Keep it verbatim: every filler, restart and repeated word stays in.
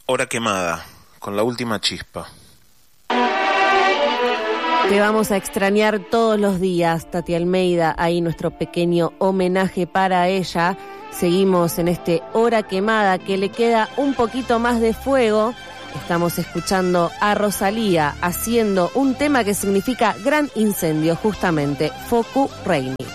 Hora quemada, con la última chispa. Te vamos a extrañar todos los días, Tati Almeida. Ahí nuestro pequeño homenaje para ella. Seguimos en este Hora Quemada que le queda un poquito más de fuego. Estamos escuchando a Rosalía haciendo un tema que significa gran incendio, justamente, Focu Reini.